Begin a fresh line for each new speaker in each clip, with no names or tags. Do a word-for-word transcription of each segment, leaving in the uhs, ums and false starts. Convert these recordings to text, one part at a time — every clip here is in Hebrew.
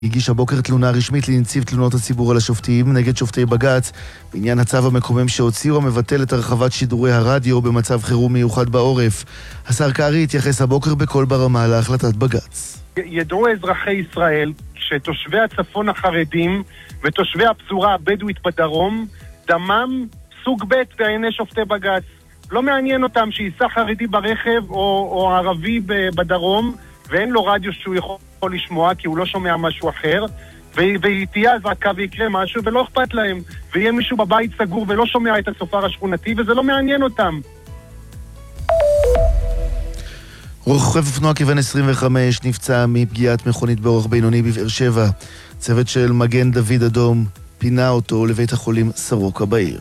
הגיש הבוקר תלונה רשמית לנציב תלונות הציבור על השופטים נגד שופטי בג"ץ בעניין הצו המקומם שהוציאו המבטל את הרחבת שידורי הרדיו במצב חירום מיוחד בעורף. השר קרעי התייחס הבוקר בקול ברמה להחלטת בג"ץ.
ידעו אזרחי ישראל שתושבי הצפון החרדים ותושבי הפזורה הבדואית בדרום דמם סוג ב' בעיני שופטי בג"ץ. לא מעניין אותם שיסע חרדי ברכב או, או ערבי בדרום ואין לו רדיו שהוא יכול לשמוע כי הוא לא שומע משהו אחר, ותהיה אזעקה ויקרה משהו ולא אכפת להם, ויהיה מישהו בבית סגור ולא שומע את הסופר השכונתי וזה לא מעניין אותם.
רוכב אופנוע כבן עשרים וחמש נפצע מפגיעת מכונית באורח בינוני בבאר שבע. צוות של מגן דוד אדום פינה אותו לבית החולים סורוקה בעיר.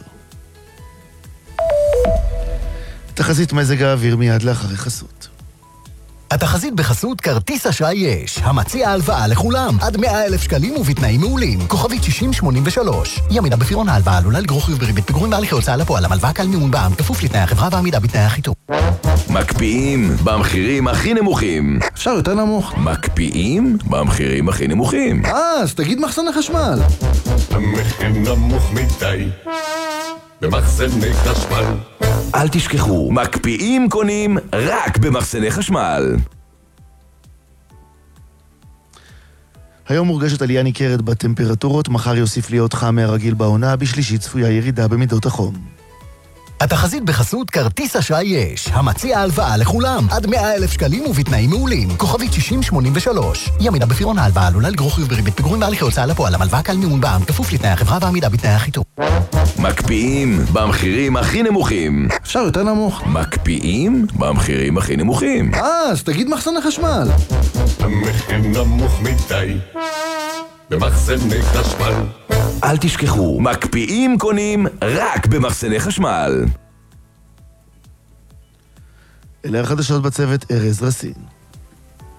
תחזית מזג האוויר מיד לאחרי חסות.
התחזית בחסות כרטיס אשראי יש, המציע הלוואה לכולם, עד מאה אלף שקלים ובתנאים מעולים. כוכבית שישים שמונים ושלוש. אי עמידה בפירעון ההלוואה עלולה לגרור חיוב בריבית פיגורים בהליכי הוצאה לפועל. המלוואה קל מימון בע"מ, כפוף לתנאי החברה ועמידה בתנאי החיתום.
מקפיאים במחירים הכי נמוכים.
אפשר יותר נמוך.
מקפיאים במחירים הכי נמוכים.
אה, אז תגיד מחסני חשמל.
המחיר נמוך מדי במחסני חשמל.
אל תשכחו, מקפיאים קונים רק במחסני חשמל.
היום מורגשת עלייה ניכרת בטמפרטורות, מחר יוסיף להיות חם מהרגיל בעונה, בשלישי צפויה ירידה במידות החום.
התחזית בחסות כרטיס אשראי יש, המציע הלוואה לכולם, עד מאה אלף שקלים ובתנאים מעולים. כוכבית שישים שמונים ושלוש. אי עמידה בפירעון ההלוואה עלולה לגרור חיוב בריבית פיגורים בהליכי הוצאה לפועל. המלוואה קל מימון בע"מ, כפוף לתנאי החברה ועמידה בתנאי החיתום.
מקפיאים במחירים הכי נמוכים.
אפשר יותר נמוך.
מקפיאים במחירים הכי נמוכים.
אה, אז תגיד מחסני חשמל.
המחיר נמוך מדי במחסני חשמל.
אל תשכחו, מקפיאים קונים רק במחסני חשמל.
אלה החדשות בצוות ארז רסין.